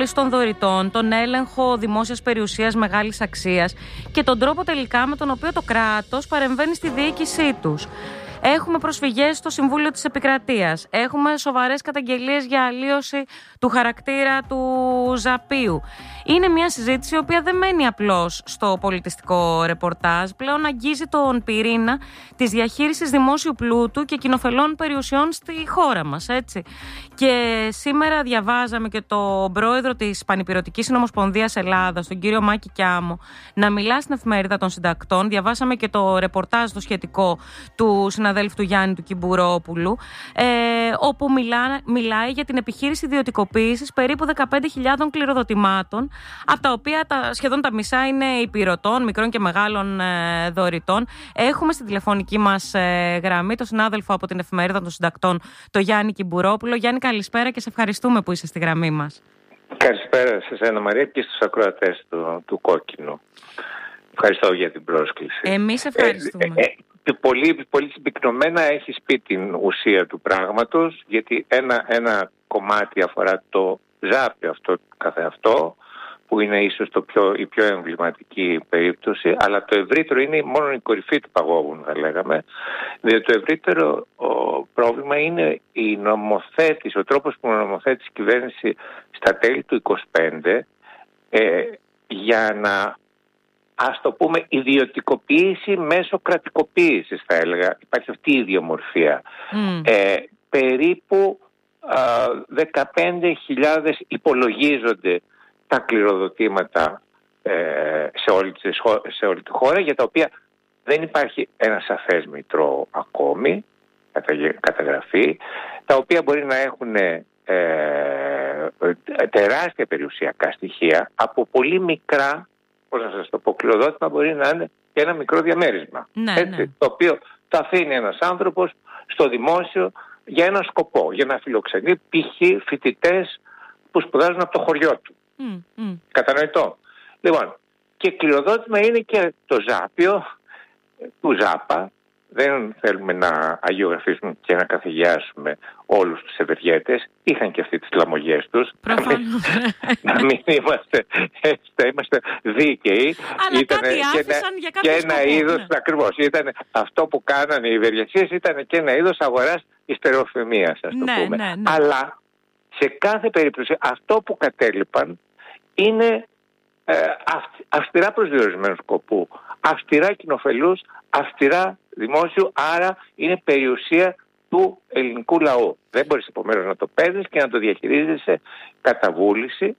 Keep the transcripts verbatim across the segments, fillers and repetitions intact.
πώληση των δωρητών, τον έλεγχο δημόσιας περιουσίας μεγάλης αξίας και τον τρόπο τελικά με τον οποίο το κράτος παρεμβαίνει στη διοίκησή τους. Έχουμε προσφυγές στο Συμβούλιο της Επικρατείας. Έχουμε σοβαρές καταγγελίες για αλλίωση του χαρακτήρα του Ζαπίου. Είναι μια συζήτηση η οποία δεν μένει απλώς στο πολιτιστικό ρεπορτάζ. Πλέον αγγίζει τον πυρήνα της διαχείρισης δημόσιου πλούτου και κοινοφελών περιουσιών στη χώρα μας, έτσι. Και σήμερα διαβάζαμε και τον πρόεδρο της Πανυπηρωτικής Συνομοσπονδίας Ελλάδας, τον κύριο Μάκη Κιάμο, να μιλά στην Εφημερίδα των Συντακτών. Διαβάσαμε και το ρεπορτάζ το σχετικό του συναδέλφου του Γιάννη του Κυμπουρόπουλου, ε, όπου μιλά, μιλάει για την επιχείρηση ιδιωτικοποίησης περίπου δεκαπέντε χιλιάδων κληροδοτημάτων, από τα οποία τα, σχεδόν τα μισά είναι υπηρετών, μικρών και μεγάλων ε, δωρητών. Έχουμε στην τηλεφωνική μας ε, γραμμή τον συνάδελφο από την Εφημερίδα των Συντακτών, τον Γιάννη Κυμπουρόπουλο. Γιάννη, καλησπέρα και σε ευχαριστούμε που είσαι στη γραμμή μας. Καλησπέρα σε εσένα, Μαρία, και στους ακροατές του, του Κόκκινου. Ευχαριστώ για την πρόσκληση. Εμείς ευχαριστούμε. Ε, ε, ε, πολύ, πολύ συμπυκνωμένα έχεις πει την ουσία του πράγματος, γιατί ένα, ένα κομμάτι αφορά το Ζάπιο αυτό καθεαυτό, που είναι ίσως το πιο, η πιο εμβληματική περίπτωση, αλλά το ευρύτερο είναι μόνο η κορυφή του παγόβουνου, θα λέγαμε. Διότι το ευρύτερο ο, πρόβλημα είναι η νομοθέτηση, ο τρόπος που νομοθέτησε η κυβέρνηση στα τέλη του είκοσι πέντε ε, για να, ας το πούμε, ιδιωτικοποίηση μέσω κρατικοποίησης, θα έλεγα. Υπάρχει αυτή η ιδιομορφία. Mm. Ε, περίπου α, δεκαπέντε χιλιάδες υπολογίζονται τα κληροδοτήματα ε, σε, όλη τη, σε όλη τη χώρα, για τα οποία δεν υπάρχει ένα σαφές μητρό ακόμη καταγραφή, τα οποία μπορεί να έχουν ε, τεράστια περιουσιακά στοιχεία, από πολύ μικρά, πώς να σας το πω, κληροδότημα μπορεί να είναι και ένα μικρό διαμέρισμα. Ναι, έτσι, ναι. Το οποίο το αφήνει ένας άνθρωπος στο δημόσιο για ένα σκοπό, για να φιλοξενεί π.χ. φοιτητές που σπουδάζουν από το χωριό του. Mm, mm. Κατανοητό. Λοιπόν, και κληροδότημα είναι και το Ζάπιο του Ζάπα. Δεν θέλουμε να αγιογραφήσουμε και να καθηγιάσουμε όλους τους ευεργέτες. Είχαν και αυτοί τις λαμογιές τους. Να μην είμαστε, είμαστε δίκαιοι. Αλλά ήταν κάτι άφησαν για κάποιο σκοπό. Και ένα είδος, ακριβώς, ήταν αυτό που κάνανε οι ευεργεσίες, ήταν και ένα είδος αγοράς ιστεροφημίας, ας το ναι, πούμε. Ναι, ναι. Αλλά σε κάθε περίπτωση αυτό που κατέλειπαν είναι ε, αυστηρά προσδιορισμένου σκοπού, αυστηρά κοινοφελούς, αυστηρά δημόσιου, άρα είναι περιουσία του ελληνικού λαού. Δεν μπορείς επομένως να το παίρνεις και να το διαχειρίζεσαι κατά βούληση,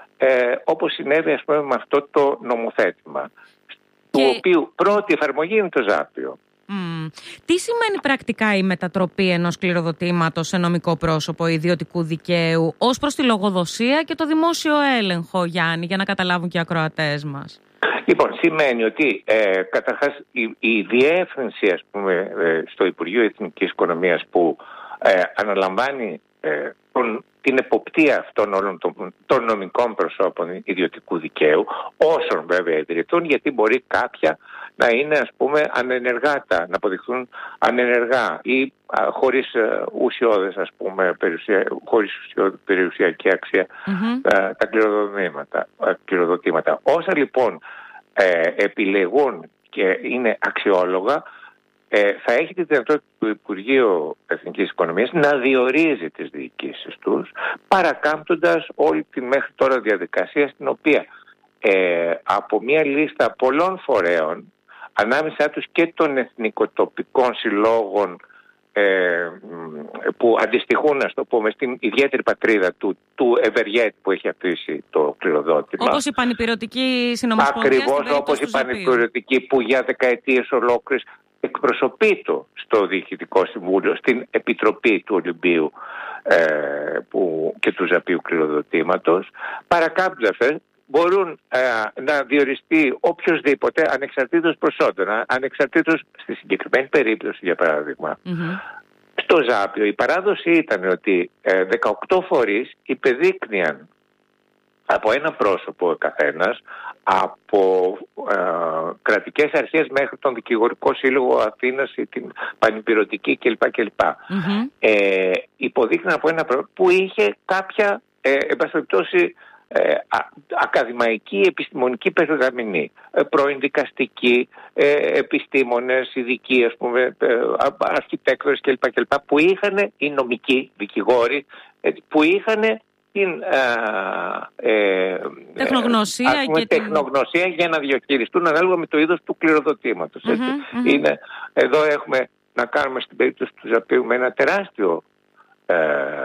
ε, όπως συνέβη, ας πούμε, με αυτό το νομοθέτημα, και... του οποίου πρώτη εφαρμογή είναι το Ζάπιο. Mm. Τι σημαίνει πρακτικά η μετατροπή ενός κληροδοτήματος σε νομικό πρόσωπο ιδιωτικού δικαίου ως προς τη λογοδοσία και το δημόσιο έλεγχο, Γιάννη, για να καταλάβουν και οι ακροατές μας? Λοιπόν, σημαίνει ότι ε, καταρχάς η, η διεύθυνση, ας πούμε, ε, στο Υπουργείο Εθνικής Οικονομίας που ε, αναλαμβάνει ε, τον, την εποπτεία αυτών όλων των, των νομικών προσώπων ιδιωτικού δικαίου, όσων βέβαια ιδρυτούν, γιατί μπορεί κάποια να είναι, ας πούμε, ανενεργάτα, να αποδειχθούν ανενεργά ή α, χωρίς α, ουσιώδες, ας πούμε, περιουσια, χωρίς ουσιώδη περιουσιακή αξία mm-hmm. α, τα κληροδοτήματα, α, κληροδοτήματα. Όσα λοιπόν ε, επιλεγούν και είναι αξιόλογα, ε, θα έχει τη δυνατότητα του Υπουργείου Εθνικής Οικονομίας να διορίζει τις διοικήσεις τους, παρακάμπτοντας όλη τη μέχρι τώρα διαδικασία, στην οποία ε, από μια λίστα πολλών φορέων, ανάμεσά τους και των εθνικοτοπικών συλλόγων ε, που αντιστοιχούν, ας το πούμε, στην ιδιαίτερη πατρίδα του, του ευεργέτη που έχει αφήσει το κληροδότημα. Όπως η Πανυπηρωτική Συνομοσπονδία. Ακριβώς όπως η Πανυπηρωτική, που για δεκαετίες ολόκληρες εκπροσωπεί το στο Διοικητικό Συμβούλιο, στην Επιτροπή του Ολυμπίου ε, που, και του Ζαπίου κληροδοτήματος. Παρακάμπτοντας, μπορούν ε, να διοριστεί οποιοσδήποτε ανεξαρτήτως προσόντων, ανεξαρτήτως στη συγκεκριμένη περίπτωση, για παράδειγμα. Mm-hmm. Στο Ζάπιο η παράδοση ήταν ότι ε, δεκαοκτώ φορείς υπεδείκνυαν από ένα πρόσωπο ο καθένας, από ε, κρατικές αρχές μέχρι τον Δικηγορικό Σύλλογο Αθήνας ή την Πανυπηρωτική κλπ. κλπ. Mm-hmm. Ε, υποδείχναν από ένα πρόσωπο που είχε κάποια, ε, εν πάση περιπτώσει, ε, α, ακαδημαϊκή επιστημονική περιγραμμινή, ε, πρώην δικαστικοί, ε, επιστήμονες, ειδικοί, ας πούμε, ε, αρχιτέκτονες κλπ, κλπ, που είχαν, οι νομικοί δικηγόροι, ε, που είχαν την ε, τεχνογνωσία, ας πούμε, και τεχνογνωσία την... για να διαχειριστούν ανάλογα με το είδος του κληροδοτήματος. Mm-hmm, mm-hmm. Είναι, εδώ έχουμε να κάνουμε στην περίπτωση του Ζαπίου με ένα τεράστιο ε,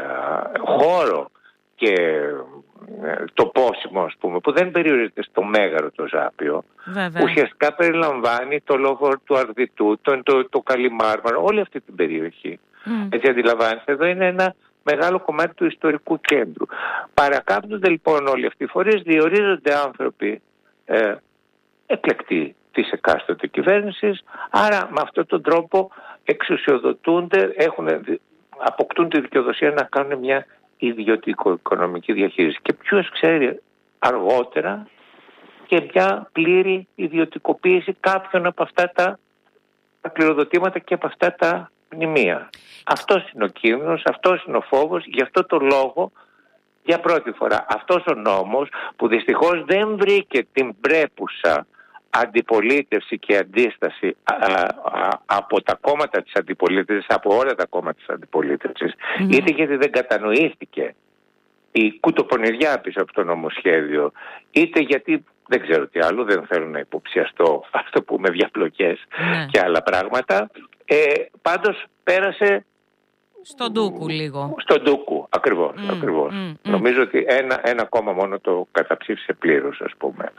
χώρο και ε, τοπόσιμο, ας πούμε, που δεν περιορίζεται στο Μέγαρο το Ζάπιο. Βέβαια. Ουσιαστικά περιλαμβάνει το λόγο του Αρδιτού, το, το, το Καλιμάρμαρο, όλη αυτή την περιοχή. Mm. Έτσι αντιλαμβάνεστε, εδώ είναι ένα μεγάλο κομμάτι του ιστορικού κέντρου. Παρακάμπτονται λοιπόν όλοι αυτοί οι φορείς, διορίζονται άνθρωποι ε, εκλεκτοί της εκάστοτε κυβέρνησης, άρα με αυτόν τον τρόπο εξουσιοδοτούνται, έχουν, αποκτούν τη δικαιοδοσία να κάνουν μια ιδιωτικο-οικονομική διαχείριση. Και ποιος ξέρει αργότερα και μια πλήρη ιδιωτικοποίηση κάποιων από αυτά τα, τα κληροδοτήματα και από αυτά τα μνημεία. Αυτός είναι ο κίνδυνος, αυτός είναι ο φόβος, γι' αυτό το λόγο για πρώτη φορά αυτός ο νόμος, που δυστυχώς δεν βρήκε την πρέπουσα αντιπολίτευση και αντίσταση α, α, από τα κόμματα της αντιπολίτευσης, από όλα τα κόμματα της αντιπολίτευσης, mm-hmm. είτε γιατί δεν κατανοήθηκε η κουτοπονηριά πίσω από το νομοσχέδιο, είτε γιατί δεν ξέρω τι άλλο, δεν θέλω να υποψιαστώ, ας το πούμε, διαπλοκές mm-hmm. και άλλα πράγματα. Ε, πάντως πέρασε στον ντούκου λίγο. Στον ντούκου, ακριβώς. Mm, ακριβώς. Mm, mm. Νομίζω ότι ένα, ένα κόμμα μόνο το καταψήφισε πλήρως, ας πούμε.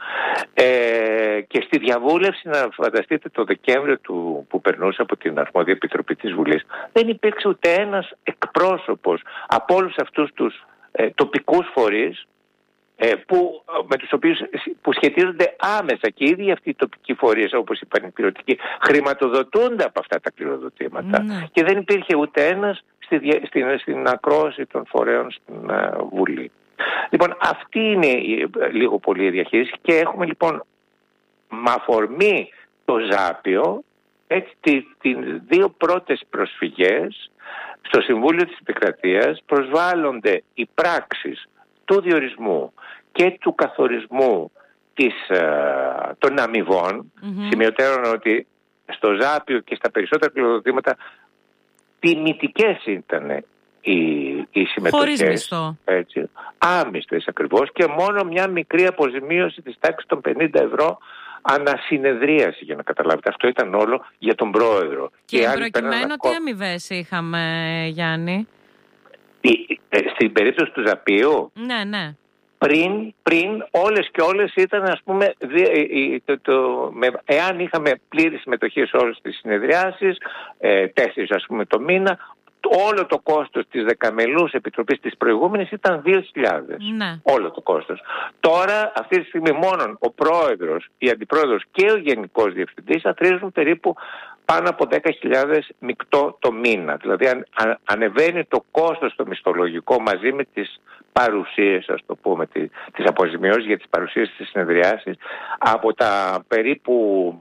Ε, και στη διαβούλευση, να φανταστείτε, το Δεκέμβριο του, που περνούσε από την Αρμόδια Επιτροπή της Βουλής, δεν υπήρξε ούτε ένας εκπρόσωπος από όλους αυτούς τους ε, τοπικούς φορείς, Που, με τους οποίους που σχετίζονται άμεσα, και οι ίδιοι αυτοί οι τοπικοί φορείς, όπως είπαν οι πυροτικοί, χρηματοδοτούνται από αυτά τα κληροδοτήματα. Mm. Και δεν υπήρχε ούτε ένας στη, στην, στην ακρόαση των φορέων στην uh, Βουλή. Λοιπόν, αυτή είναι λίγο πολύ η διαχείριση, και έχουμε λοιπόν με αφορμή το Ζάπιο, έτσι, τις τι, δύο πρώτες προσφυγές στο Συμβούλιο της Επικρατείας προσβάλλονται οι πράξεις του διορισμού και του καθορισμού της, uh, των αμοιβών. Mm-hmm. Σημειωτέρων ότι στο Ζάπιο και στα περισσότερα κληροδοτήματα τιμητικές ήταν οι, οι συμμετοχές. Χωρίς μισθό. Έτσι, άμυστες ακριβώς, και μόνο μια μικρή αποζημίωση της τάξης των πενήντα ευρώ ανασυνεδρίαση, για να καταλάβετε. Αυτό ήταν όλο για τον πρόεδρο. Και, και προκειμένου τι αμοιβές είχαμε, Γιάννη? Στην περίπτωση του Ζαπίου, ναι, ναι. Πριν, πριν όλες και όλες ήταν, ας πούμε, το, το, με, εάν είχαμε πλήρη συμμετοχή σε όλες τις συνεδριάσεις, ε, τέσσερις ας πούμε το μήνα, όλο το κόστος της δεκαμελούς επιτροπής της προηγούμενης ήταν δύο χιλιάδες. Ναι. Όλο το κόστος. Τώρα, αυτή τη στιγμή, μόνο ο πρόεδρος, η αντιπρόεδρος και ο γενικός διευθυντής αθροίζουν περίπου πάνω από δέκα χιλιάδες μεικτό το μήνα. Δηλαδή αν, αν, ανεβαίνει το κόστος το μισθολογικό μαζί με τις παρουσίες, ας το πούμε, τις, τις αποζημιώσεις για τις παρουσίες της συνεδριάσης, από τα περίπου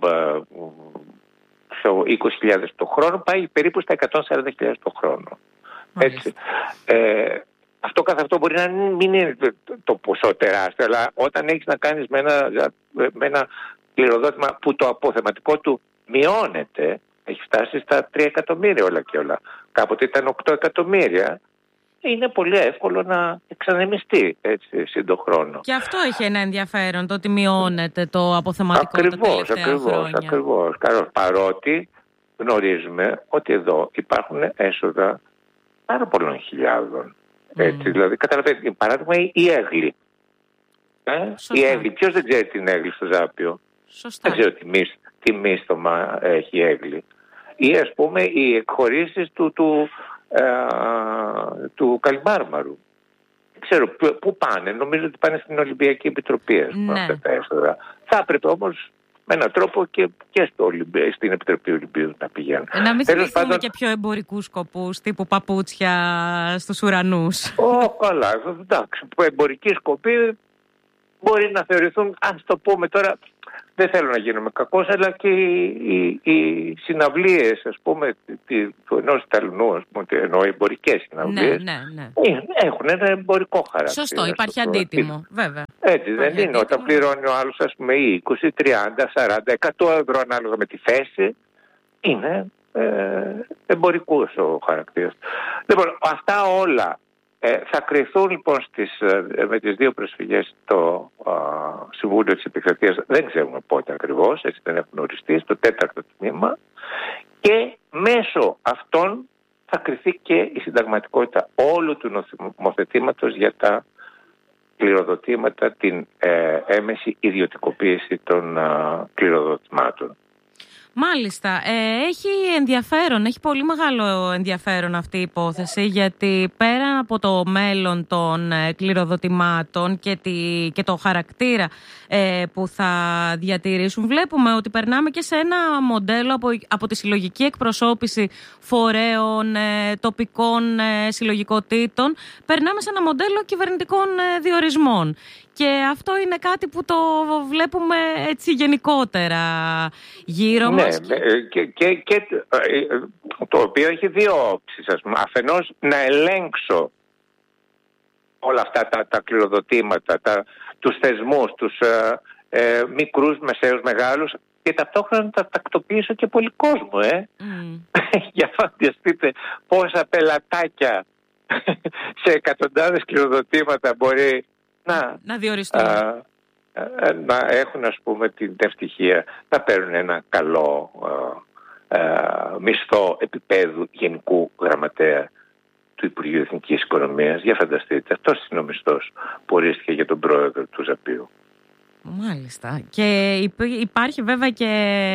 ε, είκοσι χιλιάδες το χρόνο πάει περίπου στα εκατόν σαράντα χιλιάδες το χρόνο. Έτσι. Ε, αυτό καθ' αυτό μπορεί να μην είναι το ποσό τεράστιο, αλλά όταν έχεις να κάνεις με ένα, με ένα κληροδότημα που το αποθεματικό του μειώνεται, έχει φτάσει στα τρία εκατομμύρια όλα και όλα. Κάποτε ήταν οκτώ εκατομμύρια. Είναι πολύ εύκολο να εξανεμιστεί έτσι σύντο χρόνο. Και αυτό έχει ένα ενδιαφέρον, το ότι μειώνεται το αποθεματικό ακριβώς, τα τελευταία ακριβώς, χρόνια. Ακριβώς, ακριβώς. Παρότι γνωρίζουμε ότι εδώ υπάρχουν έσοδα πάρα πολλών χιλιάδων. Mm. Έτσι, δηλαδή, καταλαβαίνετε, παράδειγμα η έγλη. Ε? Η έγλη. Ποιος δεν ξέρει την έγλη στο Ζάπιο? Σωστά. Δεν ξέρω τι, μίσ, τι μίσθωμα έχει η έγλη. Ή ας πούμε οι εκχωρήσεις του, του, ε, του Καλιμάρμαρου. Δεν ξέρω πού πάνε. Νομίζω ότι πάνε στην Ολυμπιακή Επιτροπή. Ναι. Αυτά τα έσοδα. Θα έπρεπε όμως με έναν τρόπο και, και στο Ολυμπι... στην Επιτροπή Ολυμπίου να πηγαίνουν. Ε, να μην θυμηθούμε πάντων... και πιο εμπορικούς σκοπούς, τύπου παπούτσια στους ουρανούς. Ω, καλά. Εντάξει. Εμπορικοί σκοποί μπορεί να θεωρηθούν, ας το πούμε τώρα, δεν θέλω να γίνομαι κακός, αλλά και οι, οι, οι συναυλίες, ας πούμε, του ενός Ιταλινού, ας πούμε, ενώ εμπορικές συναυλίες, ναι, ναι, ναι. έχουν ένα εμπορικό χαρακτήρα. Σωστό, υπάρχει αντίτιμο, βέβαια. Έτσι δεν είναι, αντίτιμο. Όταν πληρώνει ο άλλος, ας πούμε, είκοσι, τριάντα, σαράντα, εκατό ευρώ ανάλογα με τη θέση, είναι ε, εμπορικός ο χαρακτήρας. Λοιπόν, αυτά όλα Ε, θα κριθούν λοιπόν στις, με τις δύο προσφυγές το α, Συμβούλιο της Επικρατείας, δεν ξέρουμε πότε ακριβώς, έτσι δεν έχουν οριστεί, στο τέταρτο τμήμα, και μέσω αυτών θα κριθεί και η συνταγματικότητα όλου του νομοθετήματος για τα κληροδοτήματα, την ε, έμεση ιδιωτικοποίηση των α, κληροδοτημάτων. Μάλιστα. Ε, έχει ενδιαφέρον, έχει πολύ μεγάλο ενδιαφέρον αυτή η υπόθεση, γιατί πέραν από το μέλλον των ε, κληροδοτημάτων και, τη, και το χαρακτήρα ε, που θα διατηρήσουν, βλέπουμε ότι περνάμε και σε ένα μοντέλο από, από τη συλλογική εκπροσώπηση φορέων, ε, τοπικών ε, συλλογικοτήτων, περνάμε σε ένα μοντέλο κυβερνητικών ε, διορισμών. Και αυτό είναι κάτι που το βλέπουμε έτσι γενικότερα γύρω ναι, μας. Και, και, και το οποίο έχει δύο όψεις, ας πούμε. Αφενός να ελέγξω όλα αυτά τα, τα κληροδοτήματα, τα, τους θεσμούς, τους ε, ε, μικρούς, μεσαίους, μεγάλους, και ταυτόχρονα να τα τακτοποιήσω και πολύ κόσμο. Ε. Mm. Για φανταστείτε πόσα πελατάκια σε εκατοντάδες κληροδοτήματα μπορεί να, να διοριστούν. Α, α, να έχουν, ας πούμε, την ευτυχία να παίρνουν ένα καλό α, α, μισθό επίπεδου γενικού γραμματέα του Υπουργείου Εθνικής Οικονομίας. Για φανταστείτε, αυτός είναι ο μισθός που ορίστηκε για τον πρόεδρο του Ζαπίου. Μάλιστα. Και υπάρχει βέβαια και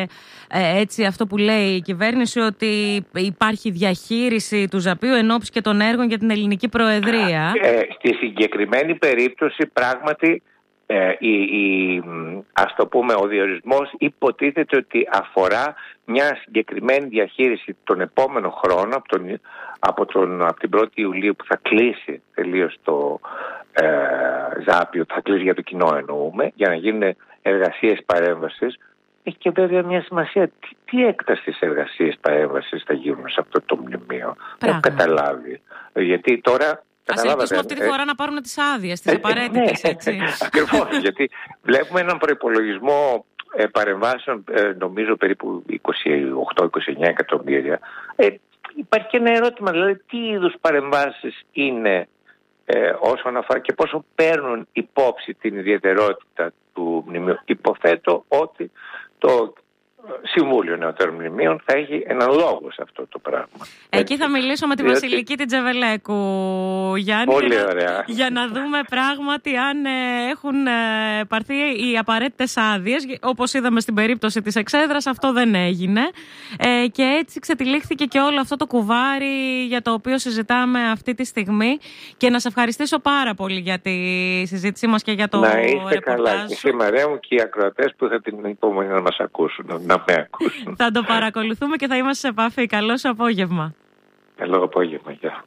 ε, έτσι αυτό που λέει η κυβέρνηση, ότι υπάρχει διαχείριση του Ζαπίου ενόψει και των έργων για την ελληνική προεδρία. Ε, στη συγκεκριμένη περίπτωση πράγματι ε, η, η, ας το πούμε, ο διορισμός υποτίθεται ότι αφορά μια συγκεκριμένη διαχείριση τον επόμενο χρόνο από, τον, από, τον, από την πρώτη Ιουλίου που θα κλείσει τελείως το ε, Ζάπιο, θα κλείσει για το κοινό εννοούμε, για να γίνουν εργασίες παρέμβασης. Έχει και βέβαια μια σημασία τι, τι έκτασης εργασίες παρέμβασης θα γίνουν σε αυτό το μνημείο. Έχω καταλάβει. Γιατί τώρα ας ελπίσουμε αυτή τη φορά να πάρουν τις άδειες, τις απαραίτητες, έτσι. Ακριβώς, γιατί βλέπουμε έναν προϋπολογισμό ε, παρεμβάσεων, ε, νομίζω περίπου είκοσι οκτώ είκοσι εννέα εκατομμύρια. Ε, υπάρχει και ένα ερώτημα, δηλαδή τι είδους παρεμβάσεις είναι ε, όσον αφορά και πόσο παίρνουν υπόψη την ιδιαιτερότητα του μνημείου. Υποθέτω ότι το Συμβούλιο Νεωτέρων Μνημείων θα έχει έναν λόγο σε αυτό το πράγμα. Εκεί θα μιλήσω με τη διότι... Βασιλική την Τζεβελέκου, Γιάννη. Πολύ ωραία. Για να δούμε πράγματι αν ε, έχουν ε, πάρθει οι απαραίτητες άδειες. Όπως είδαμε στην περίπτωση της Εξέδρας, αυτό δεν έγινε. Ε, και έτσι ξετυλίχθηκε και όλο αυτό το κουβάρι για το οποίο συζητάμε αυτή τη στιγμή. Και να σε ευχαριστήσω πάρα πολύ για τη συζήτησή μας και για το να είστε ρεπορτάζ. Καλά και σήμερα μου και οι ακροατές που θα την υπομονή να μας ακούσουν. Να με ακούσουν. Θα το παρακολουθούμε και θα είμαστε σε επαφή. Καλό σου απόγευμα. Καλό απόγευμα, γεια.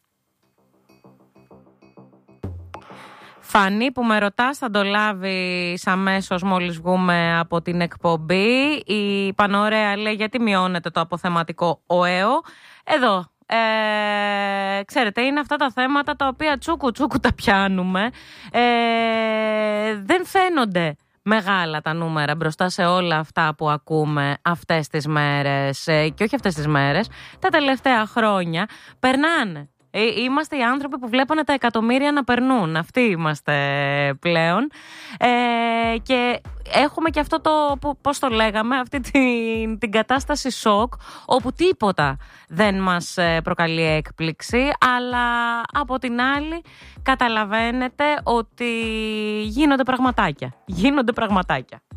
Φανή, που με ρωτάς, θα το λάβεις αμέσως μόλις βγούμε από την εκπομπή. Η Πανωρέα λέει γιατί μειώνεται το αποθεματικό ΟΕΟ. Εδώ, ε, ξέρετε, είναι αυτά τα θέματα τα οποία τσούκου τσούκου τα πιάνουμε. Ε, δεν φαίνονται μεγάλα τα νούμερα μπροστά σε όλα αυτά που ακούμε αυτές τις μέρες, και όχι αυτές τις μέρες, τα τελευταία χρόνια περνάνε. Είμαστε οι άνθρωποι που βλέπανε τα εκατομμύρια να περνούν. Αυτοί είμαστε πλέον. Ε, και έχουμε και αυτό το, πώς το λέγαμε, αυτή την, την κατάσταση σοκ, όπου τίποτα δεν μας προκαλεί έκπληξη, αλλά από την άλλη καταλαβαίνετε ότι γίνονται πραγματάκια. Γίνονται πραγματάκια.